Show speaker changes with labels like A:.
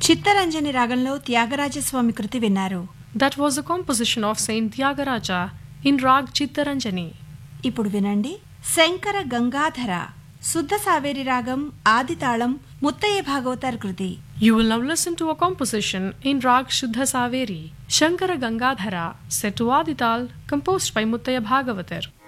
A: చిత్తరంజని రాగంలో త్యాగరాజస్వామి కృతి విన్నారు.
B: That was a composition of Saint Tyagaraja in Rag Chittaranjani.
A: ఇప్పుడు వినండి శంకర గంగాధర శుద్ధ సావేరి రాగం ఆదితాళం ముత్తయ్య భాగవతార్ కృతి.
B: You will now listen to a composition in Rag Shuddha Saveri, Shankara Gangadhara, set to Adital, composed by Muttaya Bhagavatar.